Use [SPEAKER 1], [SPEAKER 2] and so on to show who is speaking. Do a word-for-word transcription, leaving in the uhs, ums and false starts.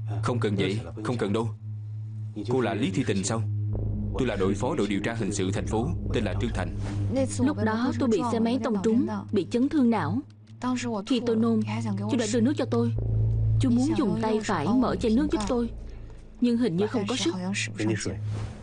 [SPEAKER 1] Không cần vậy, không cần đâu. Cô là Lý Thi Tình sao? Tôi là đội phó đội điều tra hình sự thành phố, tên là Trương Thành.
[SPEAKER 2] Lúc đó tôi bị xe máy tông trúng, bị chấn thương não. Khi tôi nôn, chú đã đưa nước cho tôi. Chú muốn dùng tay phải mở chai nước giúp tôi, nhưng hình như không có sức.